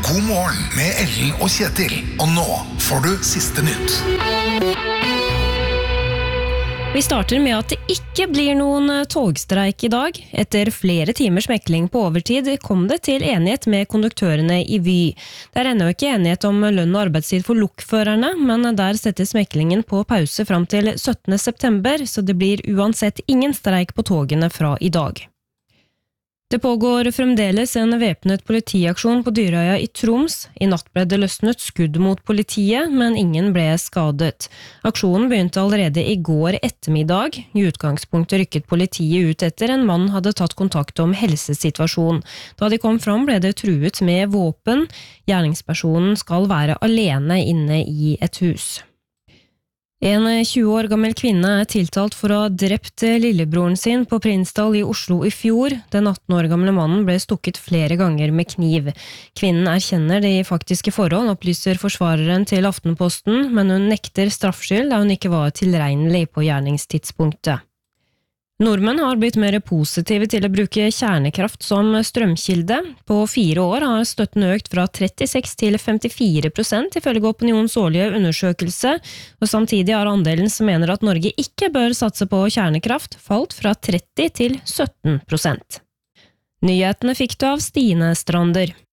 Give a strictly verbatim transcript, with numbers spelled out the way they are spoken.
God morgen med Ellen og Kjetil. Og nå får du siste nytt. Vi starter med at det ikke blir noen togstreik i dag. Etter flere timers mekling på overtid kom det til enighet med konduktørene i Vy. Det er ennå ikke enighet om lønn og arbeidstid for lokførerne, men der settes meklingen på pause fram til syttende september, så det blir uansett ingen streik på togene fra i dag. Det pågår fremdeles en væpnet politiaksjon på Dyrøya i Troms. I natt ble det løsnet skudd mot politiet, men ingen ble skadet. Aksjonen begynte allerede i går ettermiddag. I utgangspunktet rykket politiet ut etter en mann hadde tatt kontakt om helsesituasjon. Da de kom fram ble det truet med våpen. Gjerningspersonen skal være alene inne i et hus. En tjue år gammel kvinne er tiltalt for å ha drept lillebroren sin på Prinsdal i Oslo i fjor. Den atten år gamle mannen ble stukket flere ganger med kniv. Kvinnen erkjenner de faktiske forhold, opplyser forsvareren til Aftenposten, men hun nekter straffskyld da hun ikke var tilregnelig på gjerningstidspunktet. Nordmenn har blitt mer positive til å bruke kjernekraft som strømkilde. På fire år har støtten økt fra trettiseks til femtifire prosent ifølge Opinions årlige undersøkelse, og samtidig har andelen som mener at Norge ikke bør satse på kjernekraft falt fra tretti til sytten prosent. Nyhetene fikk du av Stine Strander.